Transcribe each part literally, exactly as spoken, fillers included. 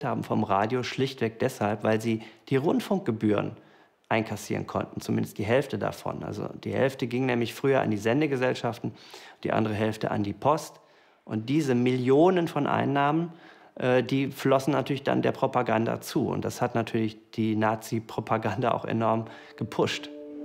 haben vom Radio schlichtweg deshalb, weil sie die Rundfunkgebühren einkassieren konnten, zumindest die Hälfte davon. Also die Hälfte ging nämlich früher an die Sendegesellschaften, die andere Hälfte an die Post. Und diese Millionen von Einnahmen, äh, die flossen natürlich dann der Propaganda zu. Und das hat natürlich die Nazi-Propaganda auch enorm gepusht.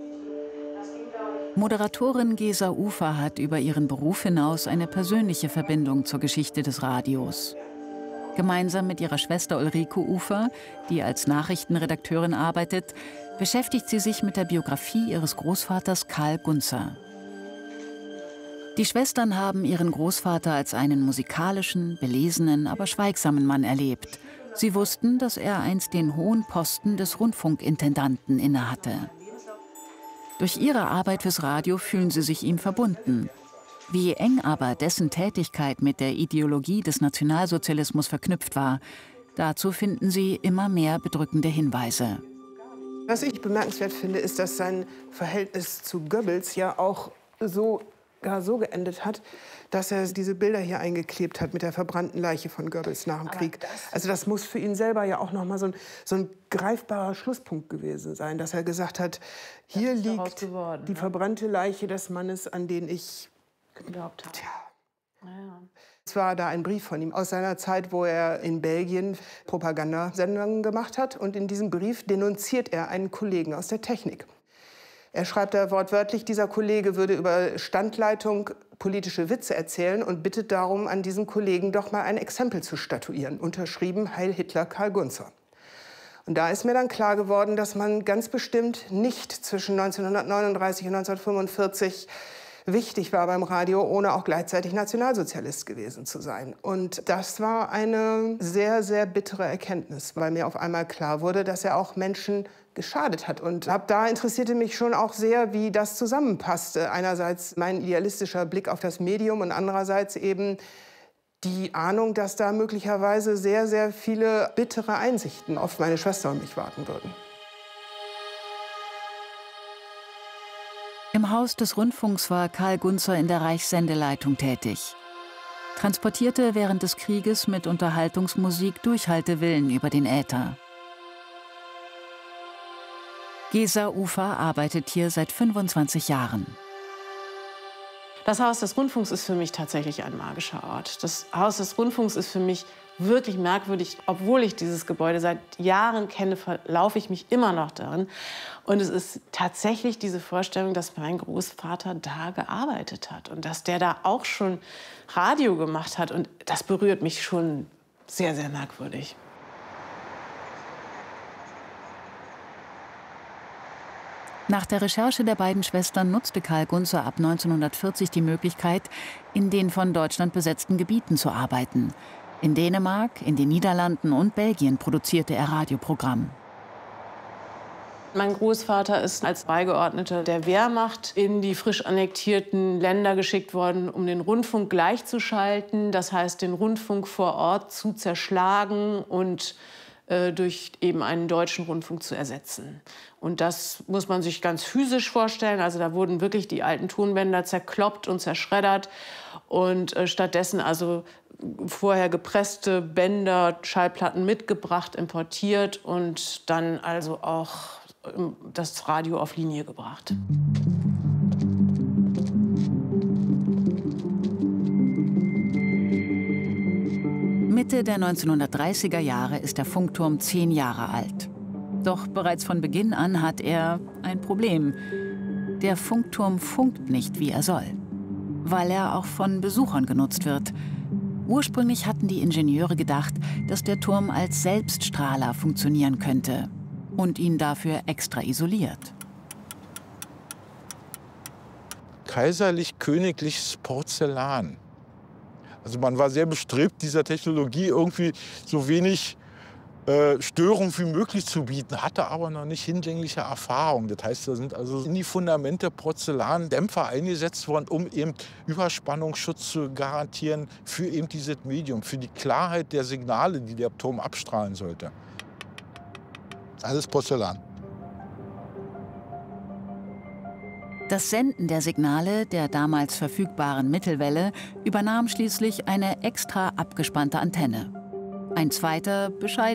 Moderatorin Gesa Ufer hat über ihren Beruf hinaus eine persönliche Verbindung zur Geschichte des Radios. Gemeinsam mit ihrer Schwester Ulrike Ufer, die als Nachrichtenredakteurin arbeitet, beschäftigt sie sich mit der Biografie ihres Großvaters Karl Gunzer. Die Schwestern haben ihren Großvater als einen musikalischen, belesenen, aber schweigsamen Mann erlebt. Sie wussten, dass er einst den hohen Posten des Rundfunkintendanten innehatte. Durch ihre Arbeit fürs Radio fühlen sie sich ihm verbunden. Wie eng aber dessen Tätigkeit mit der Ideologie des Nationalsozialismus verknüpft war, dazu finden sie immer mehr bedrückende Hinweise. Was ich bemerkenswert finde, ist, dass sein Verhältnis zu Goebbels ja auch so, gar so geendet hat, dass er diese Bilder hier eingeklebt hat mit der verbrannten Leiche von Goebbels nach dem Aber Krieg. das Also das muss für ihn selber ja auch noch mal so ein, so ein greifbarer Schlusspunkt gewesen sein, dass er gesagt hat, hier liegt geworden, die ne? verbrannte Leiche des Mannes, an den ich geglaubt habe. Tja. Ja. Es war da ein Brief von ihm aus seiner Zeit, wo er in Belgien Propagandasendungen gemacht hat. Und in diesem Brief denunziert er einen Kollegen aus der Technik. Er schreibt da wortwörtlich, dieser Kollege würde über Standleitung politische Witze erzählen und bittet darum, an diesem Kollegen doch mal ein Exempel zu statuieren. Unterschrieben Heil Hitler Karl Gunzer. Und da ist mir dann klar geworden, dass man ganz bestimmt nicht zwischen neunzehnhundertneununddreißig und neunzehnhundertfünfundvierzig wichtig war beim Radio, ohne auch gleichzeitig Nationalsozialist gewesen zu sein. Und das war eine sehr, sehr bittere Erkenntnis, weil mir auf einmal klar wurde, dass er auch Menschen geschadet hat. Und ab da interessierte mich schon auch sehr, wie das zusammenpasste. Einerseits mein idealistischer Blick auf das Medium und andererseits eben die Ahnung, dass da möglicherweise sehr, sehr viele bittere Einsichten auf meine Schwester und mich warten würden. Im Haus des Rundfunks war Karl Gunzer in der Reichssendeleitung tätig. Transportierte während des Krieges mit Unterhaltungsmusik Durchhaltewillen über den Äther. Gesa Ufer arbeitet hier seit fünfundzwanzig Jahren. Das Haus des Rundfunks ist für mich tatsächlich ein magischer Ort. Das Haus des Rundfunks ist für mich wirklich merkwürdig. Obwohl ich dieses Gebäude seit Jahren kenne, verlaufe ich mich immer noch darin. Und es ist tatsächlich diese Vorstellung, dass mein Großvater da gearbeitet hat und dass der da auch schon Radio gemacht hat. Und das berührt mich schon sehr, sehr merkwürdig. Nach der Recherche der beiden Schwestern nutzte Karl Gunzer ab neunzehnhundertvierzig die Möglichkeit, in den von Deutschland besetzten Gebieten zu arbeiten. In Dänemark, in den Niederlanden und Belgien produzierte er Radioprogramm. Mein Großvater ist als Beigeordneter der Wehrmacht in die frisch annektierten Länder geschickt worden, um den Rundfunk gleichzuschalten. Das heißt, den Rundfunk vor Ort zu zerschlagen und äh, durch eben einen deutschen Rundfunk zu ersetzen. Und das muss man sich ganz physisch vorstellen. Also da wurden wirklich die alten Tonbänder zerkloppt und zerschreddert. Und äh, stattdessen also vorher gepresste Bänder, Schallplatten mitgebracht, importiert und dann also auch das Radio auf Linie gebracht. Mitte der neunzehnhundertdreißiger Jahre ist der Funkturm zehn Jahre alt. Doch bereits von Beginn an hat er ein Problem. Der Funkturm funkt nicht, wie er soll, weil er auch von Besuchern genutzt wird. Ursprünglich hatten die Ingenieure gedacht, dass der Turm als Selbststrahler funktionieren könnte und ihn dafür extra isoliert. Kaiserlich-königliches Porzellan. Also man war sehr bestrebt, dieser Technologie irgendwie so wenig äh, Störung wie möglich zu bieten, hatte aber noch nicht hinlängliche Erfahrung. Das heißt, da sind also in die Fundamente Porzellandämpfer eingesetzt worden, um eben Überspannungsschutz zu garantieren für eben dieses Medium, für die Klarheit der Signale, die der Turm abstrahlen sollte. Alles Porzellan. Das Senden der Signale der damals verfügbaren Mittelwelle übernahm schließlich eine extra abgespannte Antenne. Ein zweiter, bescheidener